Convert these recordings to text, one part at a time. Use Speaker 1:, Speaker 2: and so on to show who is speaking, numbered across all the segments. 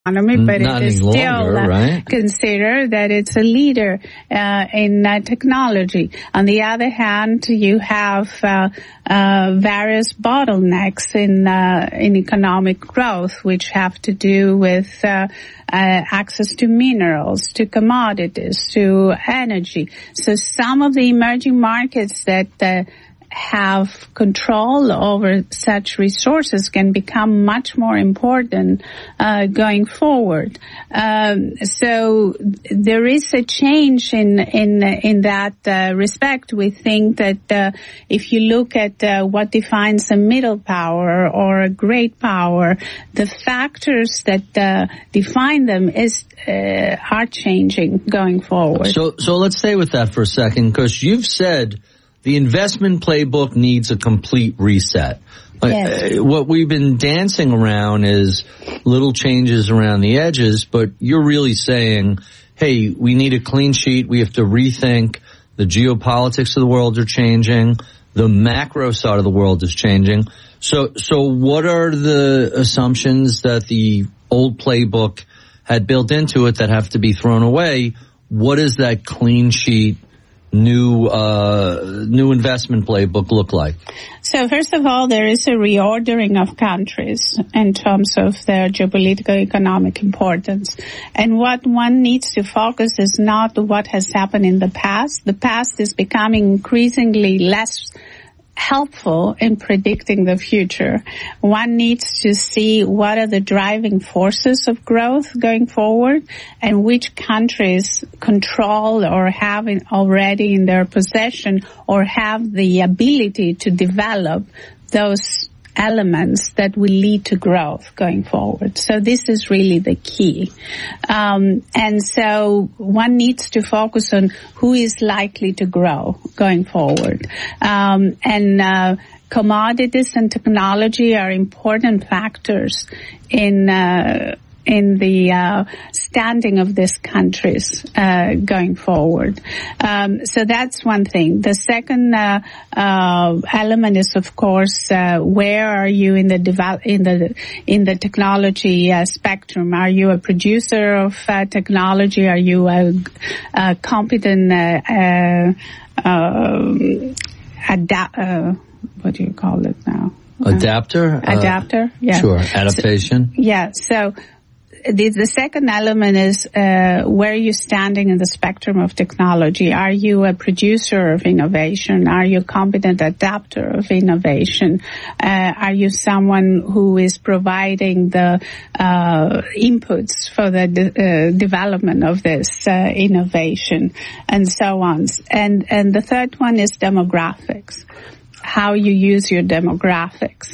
Speaker 1: economy, but
Speaker 2: Not
Speaker 1: it is
Speaker 2: any
Speaker 1: still
Speaker 2: longer, right?
Speaker 1: considered that it's a leader in technology. On the other hand, you have various bottlenecks in economic growth, which have to do with access to minerals, to commodities, to energy. So some of the emerging markets that have control over such resources can become much more important going forward. So there is a change in that respect. We think that if you look at what defines a middle power or a great power, the factors that define them are changing going forward.
Speaker 2: So let's stay with that for a second, because you've said the investment playbook needs a complete reset.
Speaker 1: Yes.
Speaker 2: What we've been dancing around is little changes around the edges, but you're really saying, hey, we need a clean sheet. We have to rethink. The geopolitics of the world are changing. The macro side of the world is changing. So what are the assumptions that the old playbook had built into it that have to be thrown away? What is that clean sheet new investment playbook look like?
Speaker 1: So first of all, there is a reordering of countries in terms of their geopolitical economic importance. And what one needs to focus is not what has happened in the past. The past is becoming increasingly less helpful in predicting the future. One needs to see what are the driving forces of growth going forward and which countries control or have already in their possession or have the ability to develop those elements that will lead to growth going forward. So this is really the key. And so one needs to focus on who is likely to grow going forward. Commodities and technology are important factors in the standing of these countries going forward. So that's one thing. The second element is, of course, where are you in the technology spectrum? Are you a producer of technology? Are you a competent what do you call it now?
Speaker 2: Adapter?
Speaker 1: Adapter, yeah.
Speaker 2: Sure, adaptation.
Speaker 1: So the second element is where are you standing in the spectrum of technology? Are you a producer of innovation? Are you a competent adapter of innovation? Are you someone who is providing the inputs for the development of this innovation, and so on? And the third one is demographics. How you use your demographics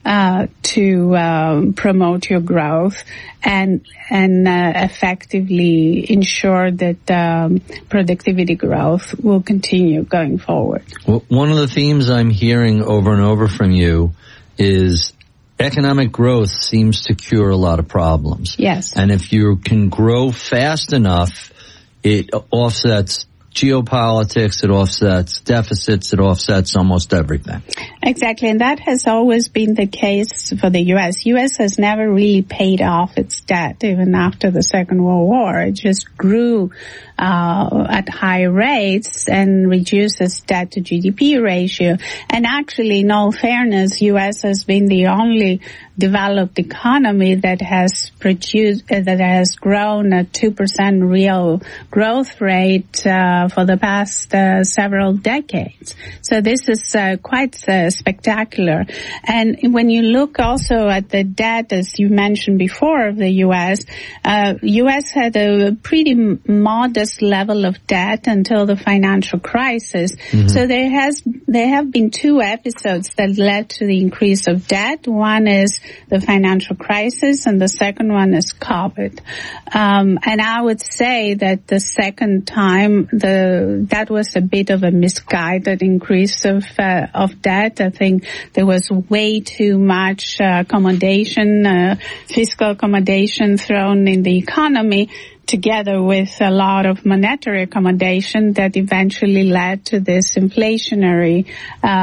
Speaker 1: to promote your growth and effectively ensure that productivity growth will continue going forward.
Speaker 2: Well, one of the themes I'm hearing over and over from you is economic growth seems to cure a lot of problems.
Speaker 1: Yes.
Speaker 2: And if you can grow fast enough, it offsets geopolitics, it offsets deficits, it offsets almost everything.
Speaker 1: Exactly, and that has always been the case for the U.S. U.S. has never really paid off its debt, even after the Second World War. It just grew at high rates and reduced its debt to GDP ratio. And actually, in all fairness, U.S. has been the only developed economy that has grown at 2% real growth rate for the past several decades. So this is quite spectacular. And when you look also at the debt, as you mentioned before, of the U.S., U.S. had a pretty modest level of debt until the financial crisis. Mm-hmm. So there have been two episodes that led to the increase of debt. One is the financial crisis, and the second one is COVID. And I would say that the second time, that was a bit of a misguided increase of debt. I think there was way too much fiscal accommodation thrown in the economy, together with a lot of monetary accommodation that eventually led to this inflationary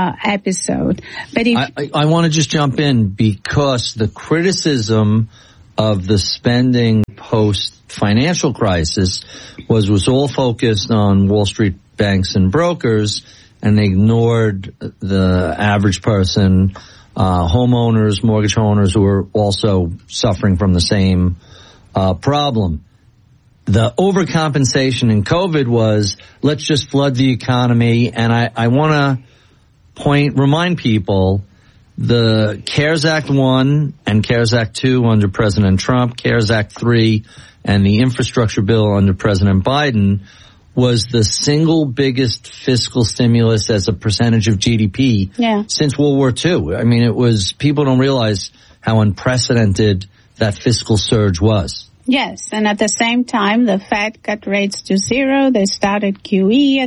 Speaker 1: episode. But
Speaker 2: I want to just jump in, because the criticism of the spending post-financial crisis was all focused on Wall Street banks and brokers, and they ignored the average person, homeowners, mortgage owners who are also suffering from the same problem. The overcompensation in COVID was, let's just flood the economy. And I want to remind people, the CARES Act 1 and CARES Act 2 under President Trump, CARES Act 3 and the infrastructure bill under President Biden was the single biggest fiscal stimulus as a percentage of GDP since World War II. I mean, people don't realize how unprecedented that fiscal surge was.
Speaker 1: Yes, and at the same time, the Fed cut rates to zero. They started QE,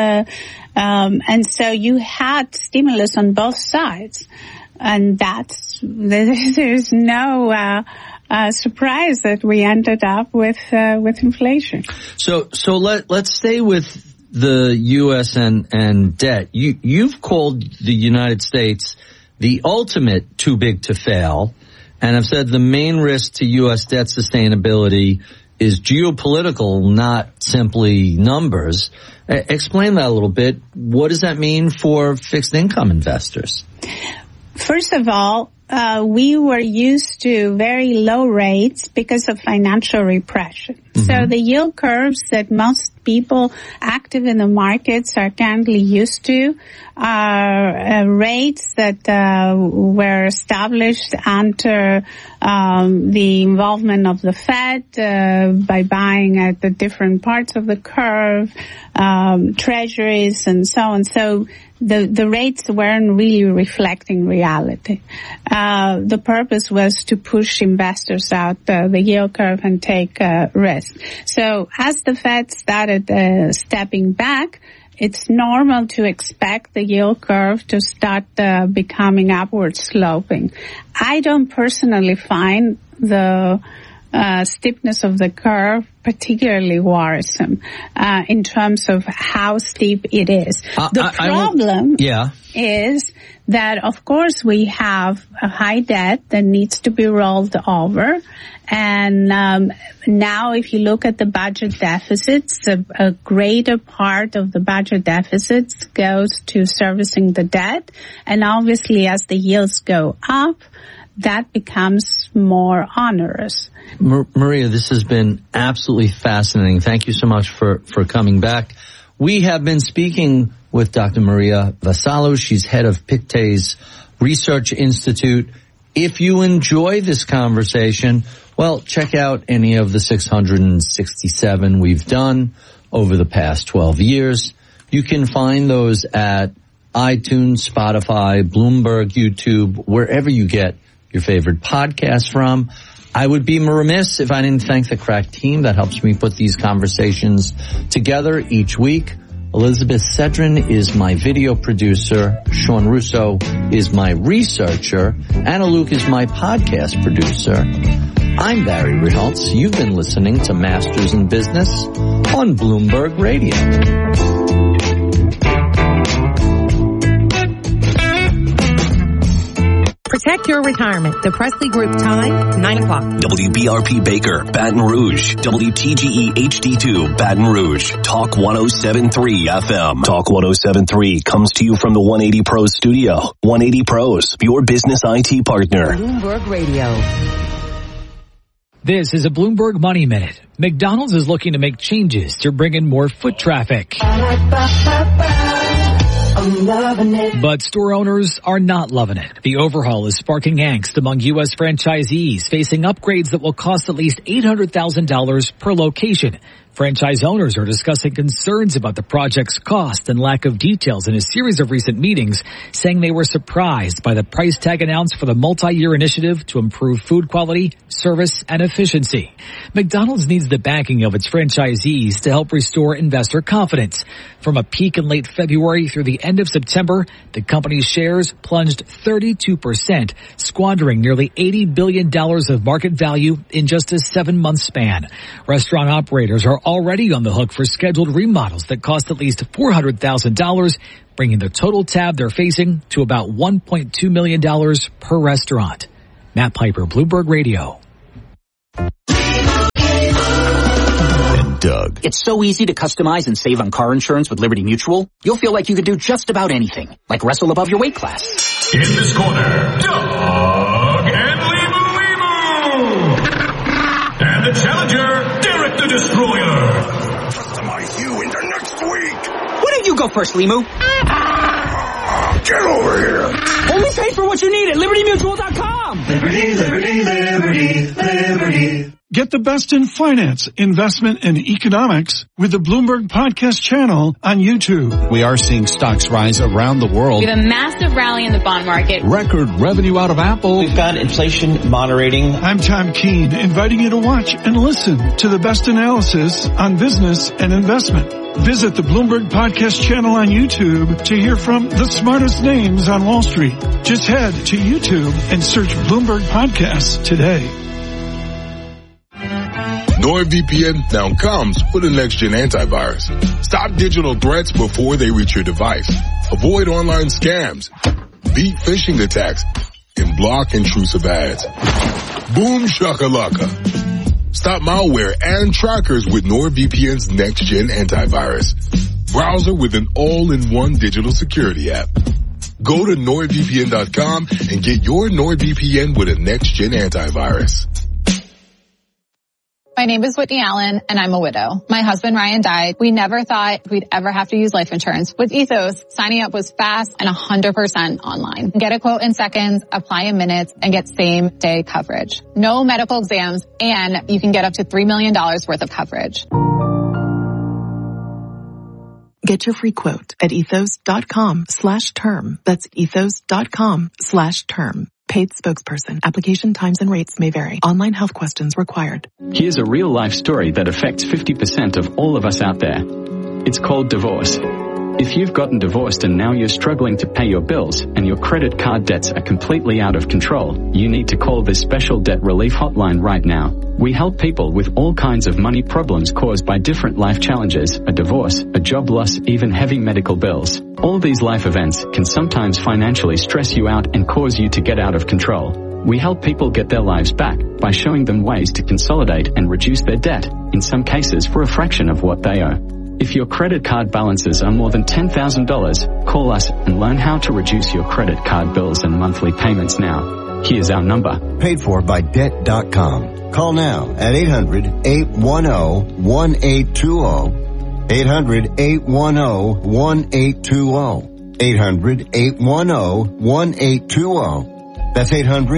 Speaker 1: and so you had stimulus on both sides, and there's no surprise that we ended up with inflation.
Speaker 2: So let's stay with the U.S. and debt. You've called the United States the ultimate too big to fail. And I've said the main risk to U.S. debt sustainability is geopolitical, not simply numbers. Explain that a little bit. What does that mean for fixed income investors?
Speaker 1: First of all, we were used to very low rates because of financial repression. Mm-hmm. So the yield curves that most people active in the markets are currently used to are rates that were established under the involvement of the Fed by buying at the different parts of the curve, treasuries and so on. So the rates weren't really reflecting reality. The purpose was to push investors out the yield curve and take risk. So as the Fed started stepping back, it's normal to expect the yield curve to start becoming upward sloping. I don't personally find the steepness of the curve particularly worrisome in terms of how steep it is. The problem is that, of course, we have a high debt that needs to be rolled over. And now if you look at the budget deficits, a greater part of the budget deficits goes to servicing the debt. And obviously, as the yields go up, that becomes more onerous.
Speaker 2: Maria, this has been absolutely fascinating. Thank you so much for coming back. We have been speaking with Dr. Maria Vassallo. She's head of Pictet's Research Institute. If you enjoy this conversation, well, check out any of the 667 we've done over the past 12 years. You can find those at iTunes, Spotify, Bloomberg, YouTube, wherever you get your favorite podcast from. I would be remiss if I didn't thank the crack team that helps me put these conversations together each week. Elizabeth Cedrin is my video producer. Sean Russo is my researcher. Anna Luke is my podcast producer. I'm Barry Ritholtz. You've been listening to Masters in Business on Bloomberg Radio.
Speaker 3: Protect your retirement. The Presley Group time, 9 o'clock.
Speaker 4: WBRP Baker, Baton Rouge. WTGE HD2, Baton Rouge. Talk 107.3 FM. Talk 107.3 comes to you from the 180 Pros studio. 180 Pros, your business IT partner.
Speaker 3: Bloomberg Radio.
Speaker 5: This is a Bloomberg Money Minute. McDonald's is looking to make changes to bring in more foot traffic. But store owners are not loving it. The overhaul is sparking angst among U.S. franchisees facing upgrades that will cost at least $800,000 per location. Franchise owners are discussing concerns about the project's cost and lack of details in a series of recent meetings, saying they were surprised by the price tag announced for the multi-year initiative to improve food quality, service, and efficiency. McDonald's needs the backing of its franchisees to help restore investor confidence. From a peak in late February through the end of September, the company's shares plunged 32%, squandering nearly $80 billion of market value in just a 7-month span. Restaurant operators are already on the hook for scheduled remodels that cost at least $400,000, bringing the total tab they're facing to about $1.2 million per restaurant. Matt Piper, Bloomberg Radio.
Speaker 6: Bloomberg. It's so easy to customize and save on car insurance with Liberty Mutual. You'll feel like you could do just about anything, like wrestle above your weight class.
Speaker 7: In this corner, Doug and Limu. And the challenger, Derek the Destroyer.
Speaker 8: Customize you into next week.
Speaker 6: Why don't you go first, Limu?
Speaker 8: Get over here.
Speaker 6: Only pay for what you need at LibertyMutual.com.
Speaker 8: Liberty, liberty, liberty, liberty.
Speaker 9: Get the best in finance, investment, and economics with the Bloomberg Podcast channel on YouTube.
Speaker 10: We are seeing stocks rise around the world.
Speaker 11: We have a massive rally in the bond market.
Speaker 10: Record revenue out of Apple.
Speaker 12: We've got inflation moderating.
Speaker 9: I'm Tom Keene, inviting you to watch and listen to the best analysis on business and investment. Visit the Bloomberg Podcast channel on YouTube to hear from the smartest names on Wall Street. Just head to YouTube and search Bloomberg Podcasts today.
Speaker 13: NordVPN now comes with a next-gen antivirus. Stop digital threats before they reach your device. Avoid online scams. Beat phishing attacks. And block intrusive ads. Boom shakalaka. Stop malware and trackers with NordVPN's next-gen antivirus. Browser with an all-in-one digital security app. Go to NordVPN.com and get your NordVPN with a next-gen antivirus.
Speaker 14: My name is Whitney Allen, and I'm a widow. My husband, Ryan, died. We never thought we'd ever have to use life insurance. With Ethos, signing up was fast and 100% online. Get a quote in seconds, apply in minutes, and get same-day coverage. No medical exams, and you can get up to $3 million worth of coverage.
Speaker 15: Get your free quote at ethos.com/term. That's ethos.com/term. Paid spokesperson. Application times and rates may vary. Online health questions required.
Speaker 16: Here's a real-life story that affects 50% of all of us out there. It's called divorce. If you've gotten divorced and now you're struggling to pay your bills and your credit card debts are completely out of control, you need to call this special debt relief hotline right now. We help people with all kinds of money problems caused by different life challenges, a divorce, a job loss, even heavy medical bills. All these life events can sometimes financially stress you out and cause you to get out of control. We help people get their lives back by showing them ways to consolidate and reduce their debt, in some cases for a fraction of what they owe. If your credit card balances are more than $10,000, call us and learn how to reduce your credit card bills and monthly payments now. Here's our number.
Speaker 17: Paid for by Debt.com. Call now at 800-810-1820. 800-810-1820. 800-810-1820. That's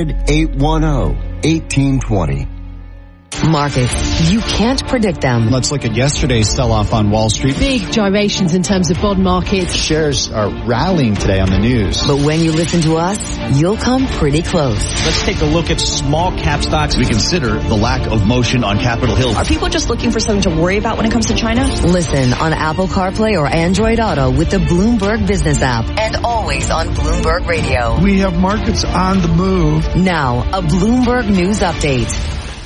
Speaker 17: 800-810-1820.
Speaker 3: Markets, you can't predict them.
Speaker 10: Let's look at yesterday's sell-off on Wall Street.
Speaker 18: Big gyrations in terms of bond markets.
Speaker 10: Shares are rallying today on the news.
Speaker 3: But when you listen to us, you'll come pretty close.
Speaker 12: Let's take a look at small cap stocks.
Speaker 10: We consider the lack of motion on Capitol Hill.
Speaker 19: Are people just looking for something to worry about when it comes to China?
Speaker 3: Listen on Apple CarPlay or Android Auto with the Bloomberg Business app and always on Bloomberg Radio.
Speaker 9: We have markets on the move.
Speaker 3: Now, a Bloomberg News Update.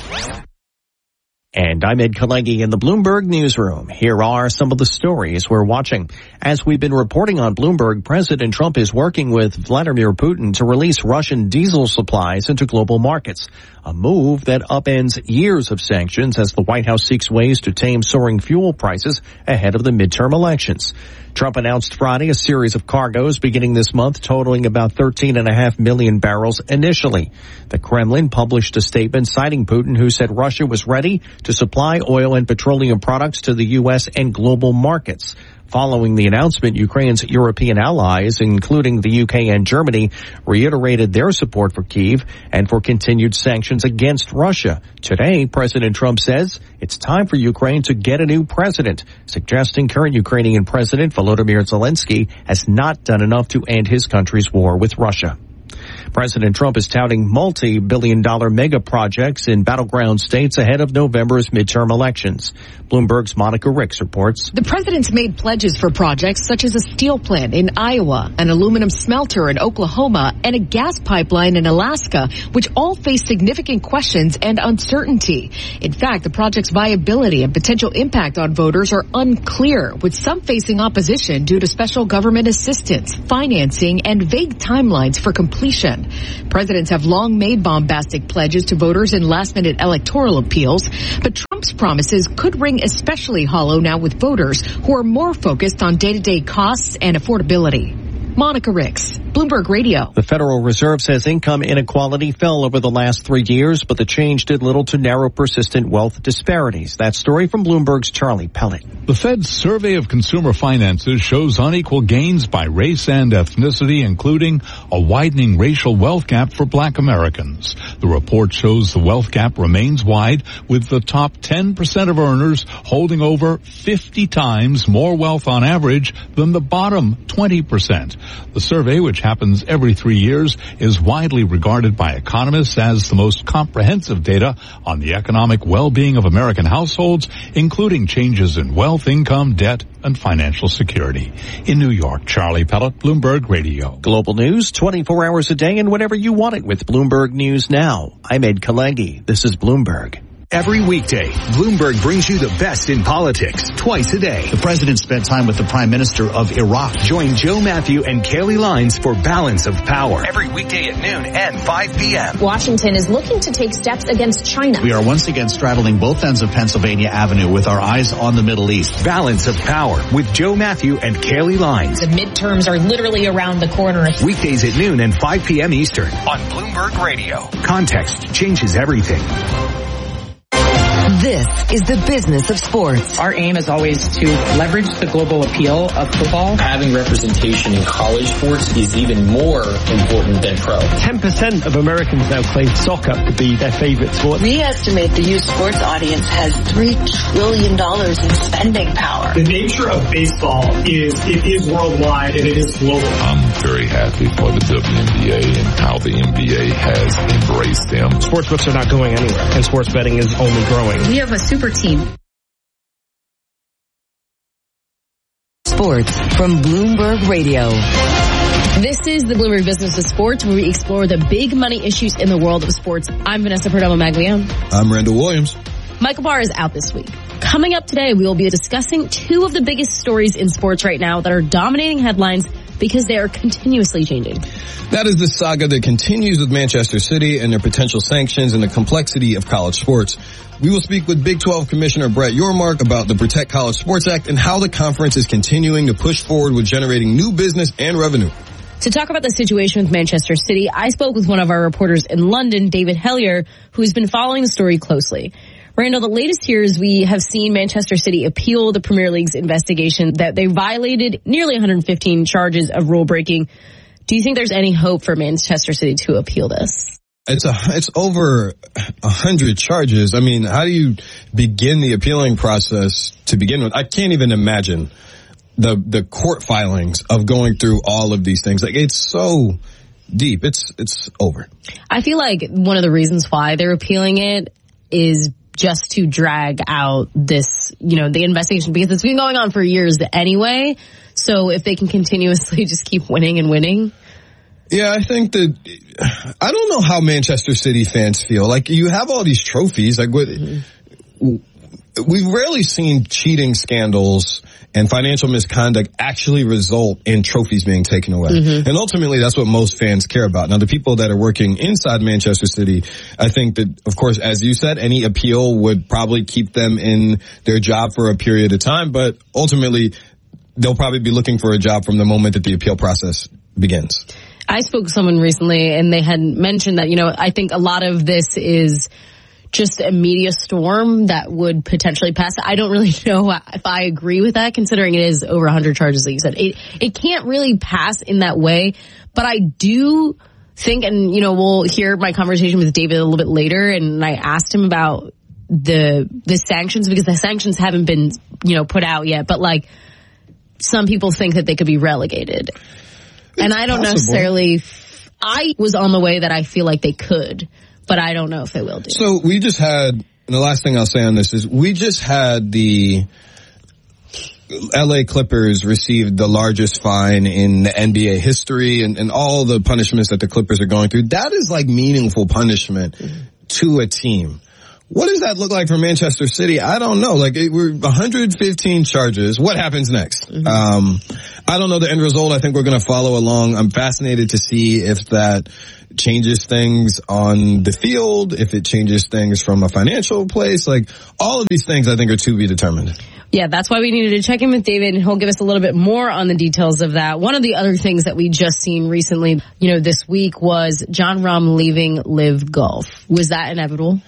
Speaker 20: And I'm Ed Kalegi in the Bloomberg Newsroom. Here are some of the stories we're watching. As we've been reporting on Bloomberg, President Trump is working with Vladimir Putin to release Russian diesel supplies into global markets, a move that upends years of sanctions as the White House seeks ways to tame soaring fuel prices ahead of the midterm elections. Trump announced Friday a series of cargoes beginning this month totaling about 13.5 million barrels initially. The Kremlin published a statement citing Putin, who said Russia was ready to supply oil and petroleum products to the U.S. and global markets. Following the announcement, Ukraine's European allies, including the UK and Germany, reiterated their support for Kyiv and for continued sanctions against Russia. Today, President Trump says it's time for Ukraine to get a new president, suggesting current Ukrainian President Volodymyr Zelensky has not done enough to end his country's war with Russia. President Trump is touting multi-billion-dollar mega projects in battleground states ahead of November's midterm elections. Bloomberg's Monica Ricks reports.
Speaker 18: The president's made pledges for projects such as a steel plant in Iowa, an aluminum smelter in Oklahoma, and a gas pipeline in Alaska, which all face significant questions and uncertainty. In fact, the project's viability and potential impact on voters are unclear, with some facing opposition due to special government assistance, financing, and vague timelines for completion depletion. Presidents have long made bombastic pledges to voters in last-minute electoral appeals, but Trump's promises could ring especially hollow now with voters who are more focused on day-to-day costs and affordability. Monica Ricks, Bloomberg Radio.
Speaker 20: The Federal Reserve says income inequality fell over the last 3 years, but the change did little to narrow persistent wealth disparities. That story from Bloomberg's Charlie Pellet.
Speaker 21: The Fed's survey of consumer finances shows unequal gains by race and ethnicity, including a widening racial wealth gap for Black Americans. The report shows the wealth gap remains wide, with the top 10% of earners holding over 50 times more wealth on average than the bottom 20%. The survey, which happens every 3 years, is widely regarded by economists as the most comprehensive data on the economic well-being of American households, including changes in wealth, income, debt, and financial security. In New York, Charlie Pellet, Bloomberg Radio.
Speaker 20: Global news 24 hours a day and whenever you want it with Bloomberg News Now. I'm Ed Kalegi. This is Bloomberg.
Speaker 22: Every weekday, Bloomberg brings you the best in politics twice a day.
Speaker 10: The president spent time with the Prime Minister of Iraq.
Speaker 22: Join Joe Matthew and Kaylee Lines for Balance of Power. Every weekday at noon and 5 p.m.
Speaker 19: Washington is looking to take steps against China.
Speaker 10: We are once again straddling both ends of Pennsylvania Avenue with our eyes on the Middle East.
Speaker 22: Balance of Power with Joe Matthew and Kaylee Lines.
Speaker 19: The midterms are literally around the corner.
Speaker 22: Weekdays at noon and 5 p.m. Eastern on Bloomberg Radio. Context changes everything.
Speaker 3: This is the business of sports.
Speaker 23: Our aim is always to leverage the global appeal of football.
Speaker 24: Having representation in college sports is even more important than pro.
Speaker 25: 10% of Americans now claim soccer to be their favorite sport.
Speaker 26: We estimate the youth sports audience has $3 trillion in spending power.
Speaker 27: The nature of baseball is it is worldwide and it is global.
Speaker 28: I'm very happy for the WNBA and how the NBA has embraced them.
Speaker 25: Sportsbooks are not going anywhere, and sports betting is only growing.
Speaker 26: We have a super team.
Speaker 3: Sports from Bloomberg Radio.
Speaker 29: This is the Bloomberg Business of Sports, where we explore the big money issues in the world of sports. I'm Vanessa Perdomo-Maglione.
Speaker 30: I'm Randall Williams.
Speaker 29: Michael Barr is out this week. Coming up today, we will be discussing two of the biggest stories in sports right now that are dominating headlines because they are continuously changing.
Speaker 30: That is the saga that continues with Manchester City and their potential sanctions and the complexity of college sports. We will speak with Big 12 Commissioner Brett Yormark about the Protect College Sports Act and how the conference is continuing to push forward with generating new business and revenue.
Speaker 29: To talk about the situation with Manchester City, I spoke with one of our reporters in London, David Hellier, who's been following the story closely. Randall, the latest here is we have seen Manchester City appeal the Premier League's investigation that they violated nearly 115 charges of rule breaking. Do you think there's any hope for Manchester City to appeal this?
Speaker 30: It's over 100 charges. I mean, how do you begin the appealing process to begin with? I can't even imagine the court filings of going through all of these things. Like, it's so deep. It's over.
Speaker 29: I feel like one of the reasons why they're appealing it is just to drag out this, the investigation, because it's been going on for years anyway. So if they can continuously just keep winning and winning.
Speaker 30: Yeah, I think that, I don't know how Manchester City fans feel. Like, you have all these trophies. Like, we've rarely seen cheating scandals and financial misconduct actually result in trophies being taken away. Mm-hmm. And ultimately, that's what most fans care about. Now, the people that are working inside Manchester City, I think that, of course, as you said, any appeal would probably keep them in their job for a period of time. But ultimately, they'll probably be looking for a job from the moment that the appeal process begins.
Speaker 29: I spoke to someone recently, and they had mentioned that, I think a lot of this is just a media storm that would potentially pass. I don't really know if I agree with that, considering it is over 100 charges, like you said. It can't really pass in that way, but I do think, and, we'll hear my conversation with David a little bit later, and I asked him about the sanctions, because the sanctions haven't been, put out yet, but, some people think that they could be relegated. And I don't necessarily, I was on the way that I feel like they could, but I don't know if they will do.
Speaker 30: So we just had, and the last thing I'll say on this is, we just had the LA Clippers received the largest fine in the NBA history, and all the punishments that the Clippers are going through. That is like meaningful punishment to a team. what does that look like for Manchester City? I don't know. Like, we're 115 charges. What happens next? I don't know the end result. I think we're going to follow along. I'm fascinated to see if that changes things on the field, if it changes things from a financial place. Like, all of these things I think are to be determined.
Speaker 29: Yeah, that's why we needed to check in with David, and he'll give us a little bit more on the details of that. One of the other things that we just seen recently, this week was Jon Rahm leaving Live Golf. Was that inevitable?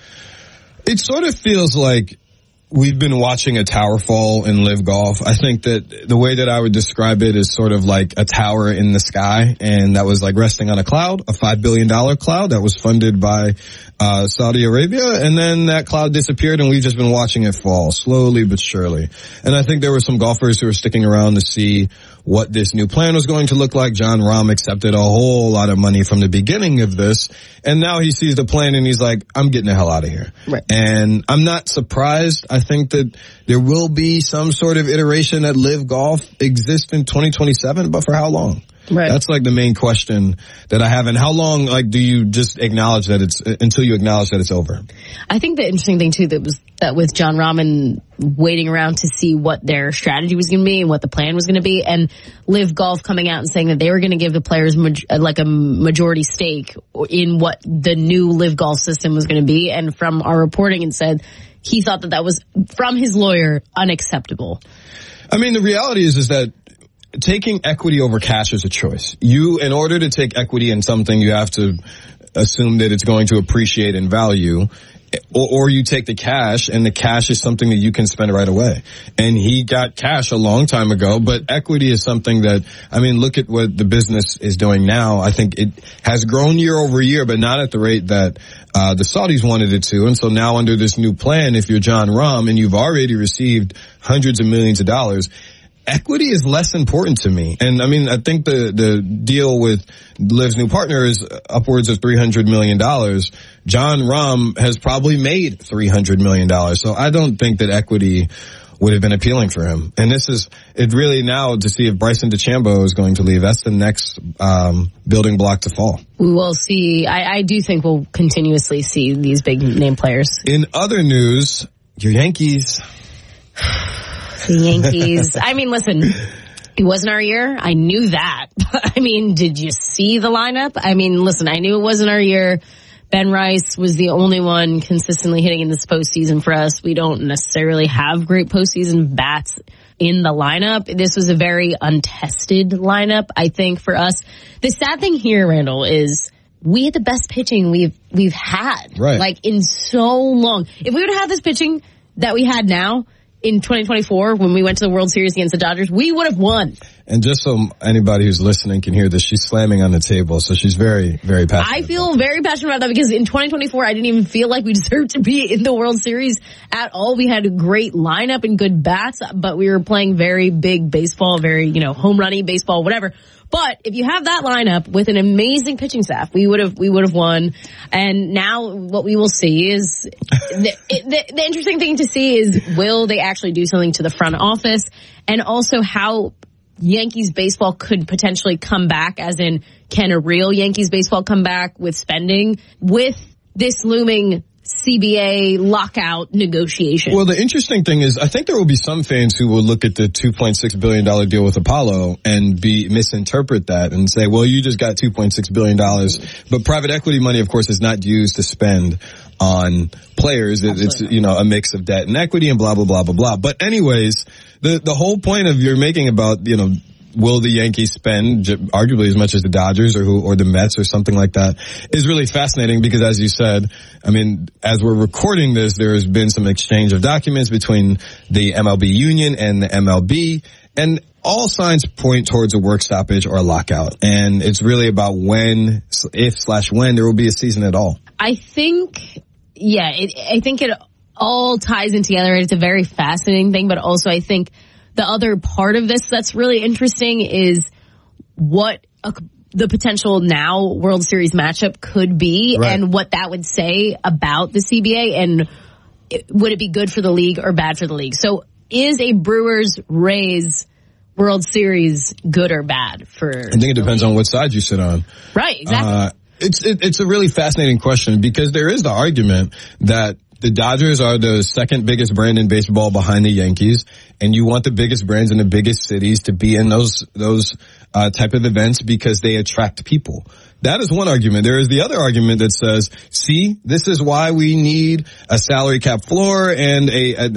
Speaker 30: It sort of feels like we've been watching a tower fall in Live Golf. I think that the way that I would describe it is sort of like a tower in the sky, and that was like resting on a cloud, a $5 billion cloud that was funded by Saudi Arabia, and then that cloud disappeared, and we've just been watching it fall slowly but surely. And I think there were some golfers who were sticking around to see what this new plan was going to look like. Jon Rahm accepted a whole lot of money from the beginning of this, and now he sees the plan and he's like, I'm getting the hell out of here.
Speaker 29: Right.
Speaker 30: And I'm not surprised. I think that there will be some sort of iteration that Live Golf exists in 2027, but for how long?
Speaker 29: Right.
Speaker 30: That's like the main question that I have. And how long, like, do you just acknowledge that until you acknowledge that it's over?
Speaker 29: I think the interesting thing too that with Jon Rahm waiting around to see what their strategy was going to be and what the plan was going to be, and Live Golf coming out and saying that they were going to give the players like a majority stake in what the new Live Golf system was going to be. And from our reporting, it said he thought that was, from his lawyer, unacceptable.
Speaker 30: I mean, the reality is that taking equity over cash is a choice. In order to take equity in something, you have to assume that it's going to appreciate in value, or you take the cash, and the cash is something that you can spend right away. And he got cash a long time ago, but equity is something that, I mean, look at what the business is doing now. I think it has grown year over year, but not at the rate that the Saudis wanted it to. And so now under this new plan, if you're Jon Rahm and you've already received hundreds of millions of dollars, equity is less important to me. And I mean, I think the deal with Liv's new partner is upwards of $300 million. Jon Rahm has probably made $300 million. So I don't think that equity would have been appealing for him. And it really now to see if Bryson DeChambeau is going to leave. That's the next building block to fall.
Speaker 29: We will see. I do think we'll continuously see these big name players.
Speaker 30: In other news, your Yankees.
Speaker 29: The Yankees. I mean, listen, it wasn't our year. I knew that. I mean, did you see the lineup? I mean, listen, I knew it wasn't our year. Ben Rice was the only one consistently hitting in this postseason for us. We don't necessarily have great postseason bats in the lineup. This was a very untested lineup, I think, for us. The sad thing here, Randall, is we had the best pitching we've had,
Speaker 30: right,
Speaker 29: like in so long. If we would have had this pitching that we had now in 2024, when we went to the World Series against the Dodgers, we would have won.
Speaker 30: And just so anybody who's listening can hear this, she's slamming on the table, so she's very, very passionate.
Speaker 29: I feel very passionate about that because in 2024, I didn't even feel like we deserved to be in the World Series at all. We had a great lineup and good bats, but we were playing very big baseball, very, home runny baseball, whatever. But if you have that lineup with an amazing pitching staff, we would have won. And now what we will see is the interesting thing to see is, will they actually do something to the front office, and also how Yankees baseball could potentially come back, as in, can a real Yankees baseball come back with spending with this looming CBA lockout negotiation?
Speaker 30: Well, the interesting thing is, I think there will be some fans who will look at the $2.6 billion deal with Apollo and misinterpret that and say, well, you just got $2.6 billion. But private equity money, of course, is not used to spend on players. It's, a mix of debt and equity and blah, blah, blah, blah, blah. But anyways, the whole point of you're making about, will the Yankees spend arguably as much as the Dodgers or the Mets or something like that is really fascinating because, as you said, I mean, as we're recording this, there has been some exchange of documents between the MLB union and the MLB, and all signs point towards a work stoppage or a lockout. And it's really about when there will be a season at all.
Speaker 29: I think, I think it all ties in together. It's a very fascinating thing, but also I think the other part of this that's really interesting is what the potential now World Series matchup could be, right, and what that would say about the CBA, and would it be good for the league or bad for the league? So is a Brewers-Rays World Series good or bad for I
Speaker 30: think it depends on what side you sit on.
Speaker 29: Right, exactly.
Speaker 30: It's a really fascinating question because there is the argument that the Dodgers are the second biggest brand in baseball behind the Yankees, and you want the biggest brands in the biggest cities to be in those type of events because they attract people. That is one argument. There is the other argument that says, see, this is why we need a salary cap floor and